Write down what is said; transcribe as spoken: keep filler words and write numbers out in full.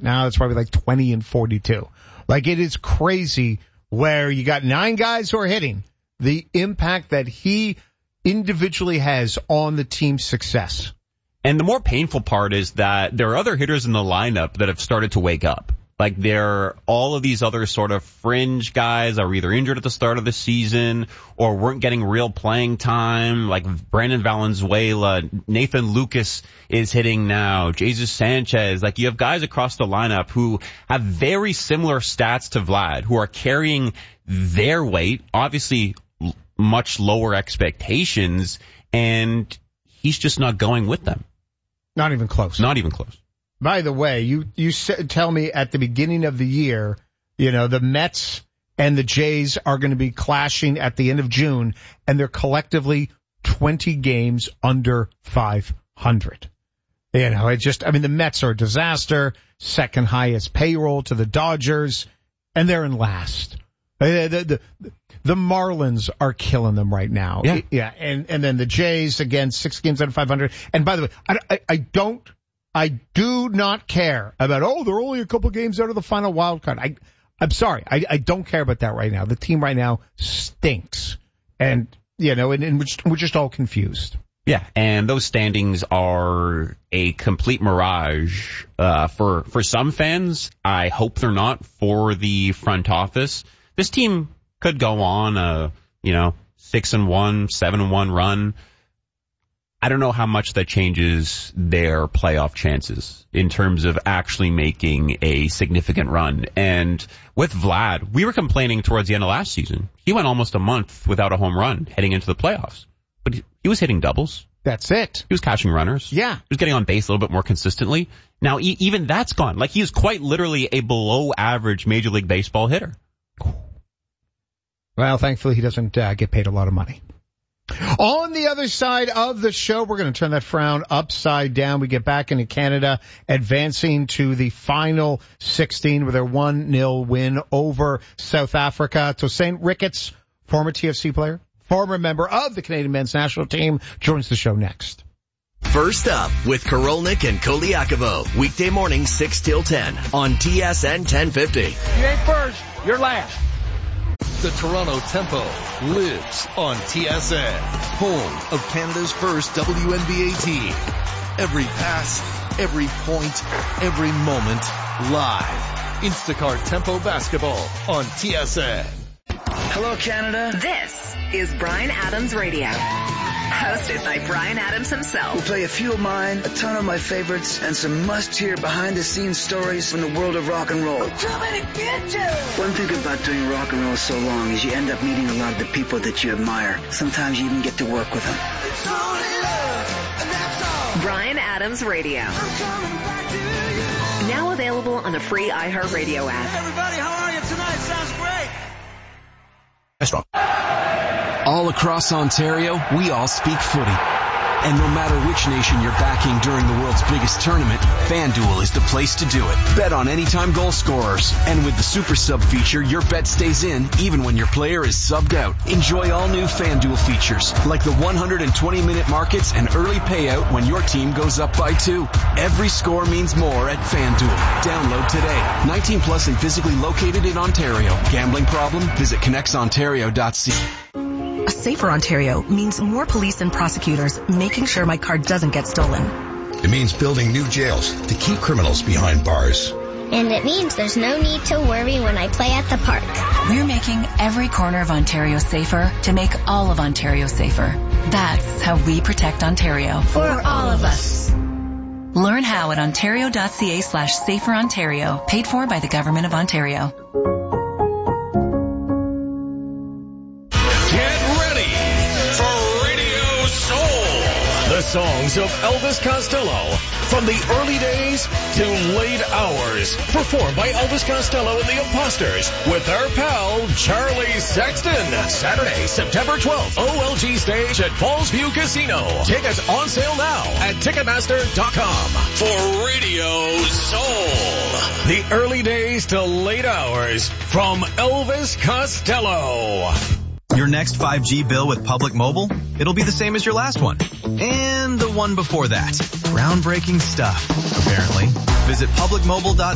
Now it's probably like twenty and forty-two. Like, it is crazy where you got nine guys who are hitting. The impact that he individually has on the team's success. And the more painful part is that there are other hitters in the lineup that have started to wake up. Like, there, all of these other sort of fringe guys are either injured at the start of the season or weren't getting real playing time. Like Brandon Valenzuela, Nathan Lucas is hitting now, Jesus Sanchez. Like, you have guys across the lineup who have very similar stats to Vlad, who are carrying their weight, obviously much lower expectations, and he's just not going with them. Not even close. Not even close. By the way, you, you said, tell me at the beginning of the year, you know, the Mets and the Jays are going to be clashing at the end of June, and they're collectively twenty games under five hundred. You know, it just, I mean, the Mets are a disaster, second highest payroll to the Dodgers, and they're in last. The, the, the, the Marlins are killing them right now. Yeah. Yeah. And, and then the Jays, again, six games under five hundred. And by the way, I, I, I don't, I do not care about, oh, they're only a couple games out of the final wild card. I, I'm sorry. I, I don't care about that right now. The team right now stinks. And, you know, and, and we're, just, we're just all confused. Yeah, and those standings are a complete mirage uh, for for some fans. I hope they're not for the front office. This team could go on a, you know, six and one, seven and one run. I don't know how much that changes their playoff chances in terms of actually making a significant run. And with Vlad, we were complaining towards the end of last season. He went almost a month without a home run heading into the playoffs. But he, he was hitting doubles. That's it. He was catching runners. Yeah. He was getting on base a little bit more consistently. Now, e- even that's gone. Like, he is quite literally a below-average Major League Baseball hitter. Well, thankfully, he doesn't uh, get paid a lot of money. On the other side of the show, we're going to turn that frown upside down. We get back into Canada, advancing to the final sixteen with their one nil win over South Africa. Tosaint Ricketts, former T F C player, former member of the Canadian men's national team, joins the show next. First up with Karolnik and Koliakovo. Weekday morning, six till ten on T S N ten fifty. You ain't first, you're last. The Toronto Tempo lives on T S N, home of Canada's first W N B A team. Every pass, every point, every moment, live. Instacart Tempo Basketball on T S N. Hello, Canada. This is Bryan Adams Radio, hosted by Bryan Adams himself. We'll play a few of mine, a ton of my favorites, and some must-hear behind-the-scenes stories from the world of rock and roll. I'm coming to get you! One thing about doing rock and roll so long is you end up meeting a lot of the people that you admire. Sometimes you even get to work with them. It's only love, and that's all. Bryan Adams Radio. I'm coming back to you. Now available on the free iHeartRadio app. Hey, everybody, how are you tonight? Sounds great. That's wrong. All across Ontario, we all speak footy. And no matter which nation you're backing during the world's biggest tournament, FanDuel is the place to do it. Bet on anytime goal scorers. And with the Super Sub feature, your bet stays in even when your player is subbed out. Enjoy all new FanDuel features, like the one hundred twenty minute markets and early payout when your team goes up by two. Every score means more at FanDuel. Download today. nineteen plus and physically located in Ontario. Gambling problem? Visit connects ontario dot c a. A safer Ontario means more police and prosecutors making sure my car doesn't get stolen. It means building new jails to keep criminals behind bars. And it means there's no need to worry when I play at the park. We're making every corner of Ontario safer to make all of Ontario safer. That's how we protect Ontario. For all of us. Learn how at ontario.ca slash safer Ontario. Paid for by the Government of Ontario. The songs of Elvis Costello from the early days to late hours. Performed by Elvis Costello and the Imposters with our pal Charlie Sexton. Saturday, September twelfth, O L G stage at Fallsview Casino. Tickets on sale now at Ticketmaster dot com. For Radio Soul. The early days to late hours from Elvis Costello. Your next five G bill with Public Mobile? It'll be the same as your last one. And the one before that. Groundbreaking stuff, apparently. Visit public mobile dot